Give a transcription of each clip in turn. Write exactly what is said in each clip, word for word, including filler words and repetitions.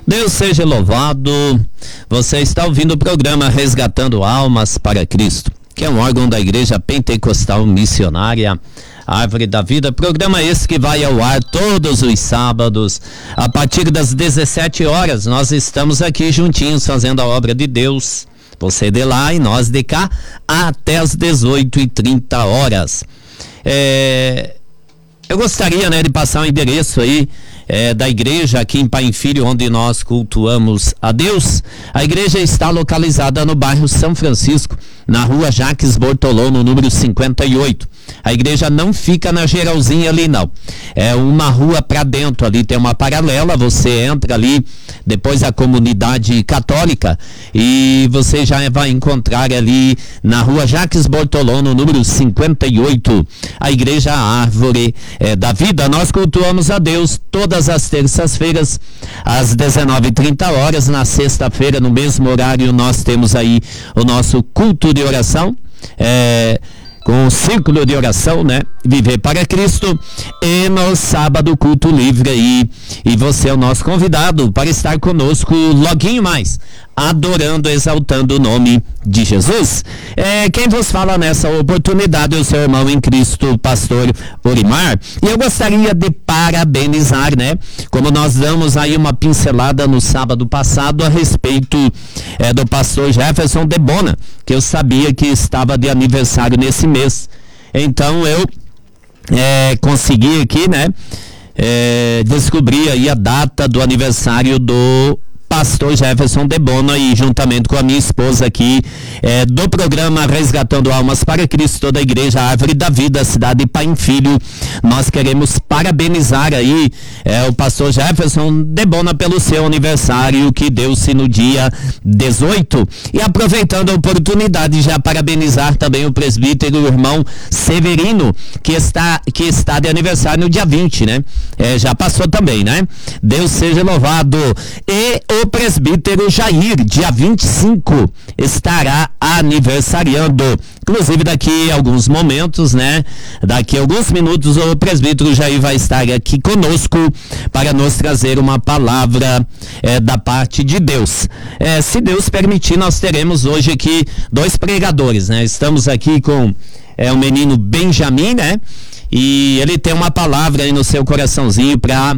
Deus seja louvado. Você está ouvindo o programa Resgatando Almas para Cristo, que é um órgão da Igreja Pentecostal Missionária Árvore da Vida. Programa esse que vai ao ar todos os sábados a partir das dezessete horas. Nós estamos aqui juntinhos fazendo a obra de Deus. Você de lá e nós de cá até as dezoito e trinta horas. É, eu gostaria, né, de passar um endereço aí É, da igreja aqui em Pai e Filho, onde nós cultuamos a Deus. A igreja está localizada no bairro São Francisco, na rua Jacques Bortolão, no número cinquenta e oito. A igreja não fica na geralzinha ali, não. É uma rua para dentro ali, tem uma paralela, você entra ali, depois a comunidade católica, e você já vai encontrar ali na rua Jacques Bortolão, no número cinquenta e oito, a igreja Árvore é, da Vida. Nós cultuamos a Deus todas as terças-feiras, às dezenove e trinta horas. Na sexta-feira, no mesmo horário, nós temos aí o nosso culto de oração, é, com o círculo de oração, né? Viver para Cristo. E no sábado, culto livre aí. E você é o nosso convidado para estar conosco loguinho mais, adorando, exaltando o nome de Jesus. É, quem vos fala nessa oportunidade é o seu irmão em Cristo, pastor Orimar. E eu gostaria de parabenizar, né? Como nós damos aí uma pincelada no sábado passado a respeito é, do pastor Jefferson Debona, que eu sabia que estava de aniversário nesse mês. Então eu é, consegui aqui, né? É, descobrir aí a data do aniversário do pastor Jefferson Debona, e juntamente com a minha esposa aqui é, do programa Resgatando Almas para Cristo, da Igreja Árvore da Vida, cidade de Pai e Filho, nós queremos parabenizar aí é, o pastor Jefferson Debona pelo seu aniversário, que deu-se no dia dezoito, e aproveitando a oportunidade, já parabenizar também o presbítero, o irmão Severino, que está, que está de aniversário no dia vinte, né? É, já passou também, né? Deus seja louvado. E o O presbítero Jair, dia vinte e cinco, estará aniversariando. Inclusive daqui a alguns momentos, né? Daqui a alguns minutos o presbítero Jair vai estar aqui conosco para nos trazer uma palavra é, da parte de Deus. É, se Deus permitir, nós teremos hoje aqui dois pregadores, né? Estamos aqui com é, o menino Benjamin, né? E ele tem uma palavra aí no seu coraçãozinho para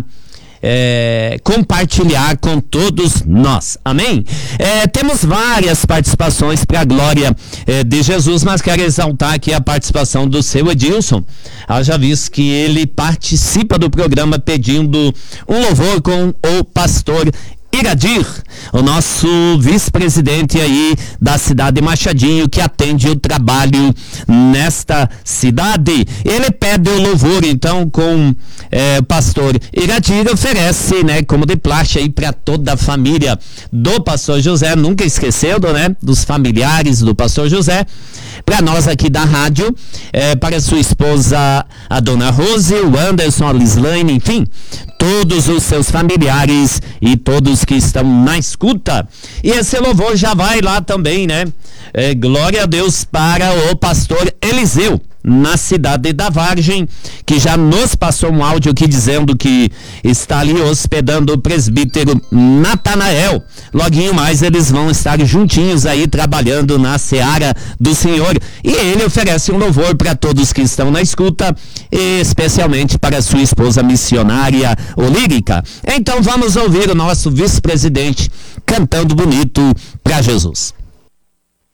É, compartilhar com todos nós, amém? É, temos várias participações para a glória é, de Jesus, mas quero exaltar aqui a participação do seu Edilson. Haja visto que ele participa do programa pedindo um louvor com o pastor Iradir, o nosso vice-presidente aí da cidade de Machadinho, que atende o trabalho nesta cidade. Ele pede o louvor, então, com é, o pastor Iradir, oferece, né, como de praxe aí para toda a família do pastor José, nunca esquecendo, né, dos familiares do pastor José, para nós aqui da rádio, é, para sua esposa, a dona Rose, o Anderson, a Lislaine, enfim, todos os seus familiares e todos que estão na escuta. E esse louvor já vai lá também, né? É, glória a Deus para o pastor Eliseu, na cidade da Vargem, que já nos passou um áudio aqui dizendo que está ali hospedando o presbítero Natanael. Loguinho mais eles vão estar juntinhos aí trabalhando na seara do Senhor, e ele oferece um louvor para todos que estão na escuta, especialmente para sua esposa missionária Olírica. Então vamos ouvir o nosso vice-presidente cantando bonito para Jesus.